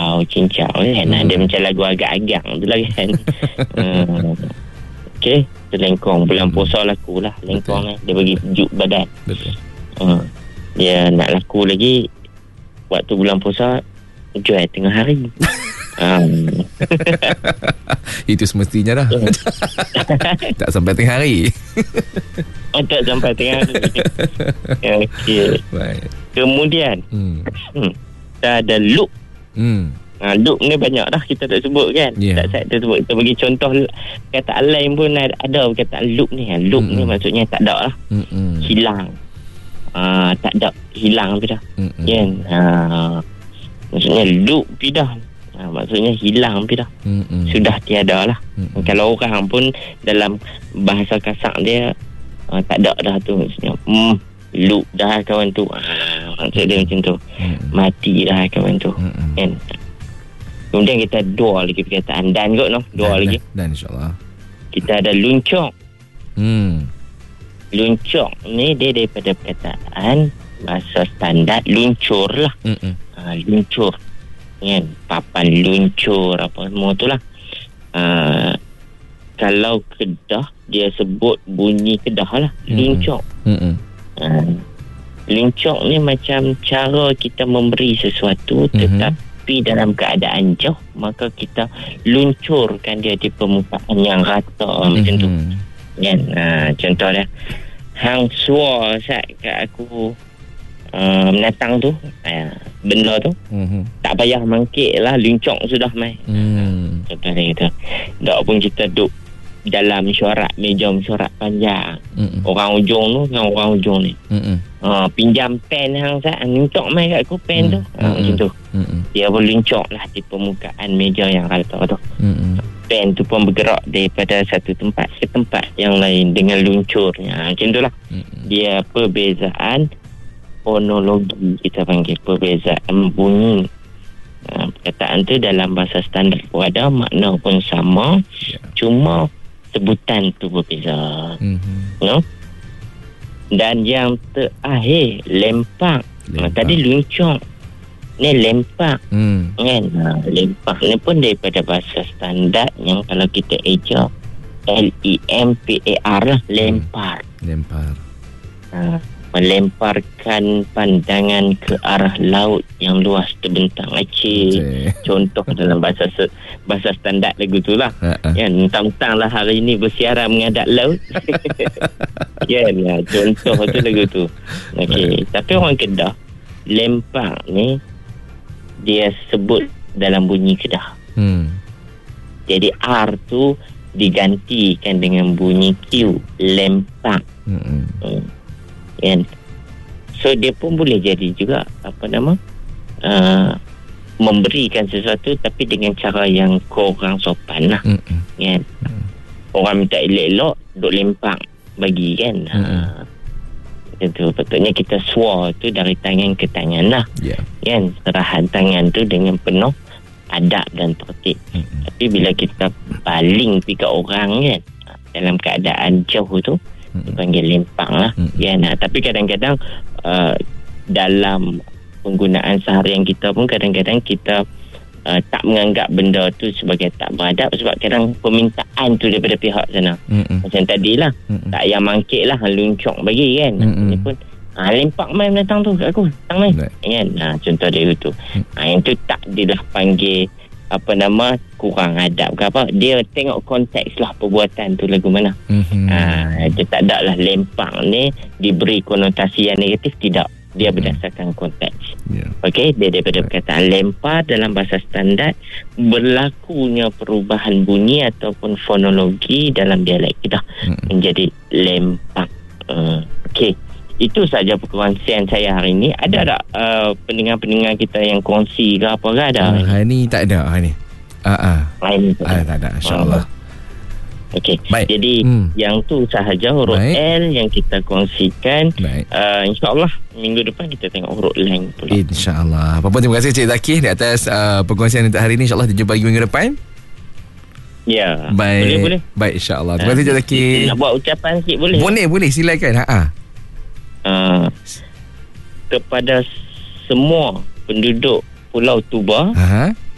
cincau kan. Dia macam lagu agak-agak tu lah kan. Okey, tu lengkong bulan puasa laku lah lengkong ni. Dia bagi sejuk badan. Betul. Dia nak laku lagi waktu bulan puasa, jual tengah hari. Itu semestinya dah. Tak sampai tengah hari. Tak sampai tengah hari. Okey. Baik. Kemudian kita ada loop. Loop ni banyak dah kita tak sebut kan. Tak saya sebut. Kita bagi contoh kataan lain pun ada kataan loop ni. Loop ni maksudnya tak ada lah. Hilang. Tak ada. Hilang apa dah. Kan. Maksudnya loop pidah. Maksudnya hilang pidah. Sudah tiada lah. Kalau orang pun dalam bahasa kasar dia tak ada dah tu. Maksudnya loop dah kawan tu. Maksud dia macam tu. Mati dah kawan tu. Kan. Kemudian kita dua lagi perkataan dan kot no. Dua lagi. Dan insyaAllah. Kita ada luncok. Luncok ni dia daripada perkataan bahasa standard luncur lah. Luncur kan, papan luncur apa semua tu lah. Kalau Kedah dia sebut bunyi Kedah lah, luncok. Luncok ni macam cara kita memberi sesuatu tetapi dalam keadaan jauh, maka kita luncurkan dia di permukaan yang rata macam tu kan. Contoh dia, hang suar sat kat aku menatang tu, benda tu tak payah mangkit lah, luncok sudah mai. Contoh dia kata, tak pun kita duduk dalam mesyuarat, meja mesyuarat panjang, orang ujung tu dengan orang ujung ni, pinjam pen hang sat, luncok mai kat aku pen tu, macam tu. Dia pun luncok lah di permukaan meja yang rata tu. Pen tu pun bergerak daripada satu tempat ke tempat yang lain dengan luncurnya, macam tu lah. Dia perbezaan fonologi, kita panggil perbezaan bunyi. Perkataan tu dalam bahasa standard pun ada, makna pun sama, cuma sebutan tu berbeza. No? Dan yang terakhir, lempak. Tadi luncok, ni lempak. Kan? Lempak ni pun daripada bahasa standard yang kalau kita eja LEMPAR lah, lempar. Melemparkan pandangan ke arah laut yang luas terbentang Aceh. Contoh dalam bahasa standard lagu tu lah. Ya, mentang-mentang lah hari ni bersiaran menghadap laut. Ya, contoh tu lagu tu. Okey, tapi orang Kedah lempak ni dia sebut dalam bunyi Kedah. Jadi R tu digantikan dengan bunyi Q, lempak. Kan? So dia pun boleh jadi juga memberikan sesuatu tapi dengan cara yang kurang sopan lah. Kan? Orang minta elok-elok duk lempak bagi kan. Itu patutnya kita suar tu dari tangan ke tangan lah. Kan? Serahan tangan tu dengan penuh adab dan tertib. Tapi bila kita baling pergi ke orang kan, dalam keadaan jauh tu, dipanggil lempang lah. Tapi kadang-kadang dalam penggunaan seharian kita pun kadang-kadang kita tak menganggap benda tu sebagai tak beradab, sebab kadang permintaan tu daripada pihak sana. Macam tadilah, tak payah mangkit lah, luncok bagi kan. Ini pun lempak main datang tu kat aku, datang main kan. Contoh dia tu. Yang tu tak dilah panggil kurang adab ke apa. Dia tengok konteks lah perbuatan tu lagu mana. Dia tak ada lah lempak ni diberi konotasi yang negatif, tidak. Dia berdasarkan konteks. Okey, dia daripada perkataan lempar dalam bahasa standard, berlakunya perubahan bunyi ataupun fonologi dalam dialek kita menjadi lempak. Okey, itu saja perkongsian saya hari ini. Ada tak pendengar-pendengar kita yang kongsi ke apa ke? Ada? Hari ni tak ada. Hari ni tak ada, insyaAllah. Okey, jadi yang tu sahaja huruf L yang kita kongsikan. InsyaAllah minggu depan kita tengok huruf lain pula. InsyaAllah. Apa-apa, terima kasih Cik Zakir di atas perkongsian untuk hari ini. InsyaAllah kita jumpa lagi minggu depan. Ya, baik. Boleh. Baik, insyaAllah. Terima kasih Cik Zakir. Nak buat ucapan sikit boleh? Boleh, silakan. Kepada semua penduduk Pulau Tuba,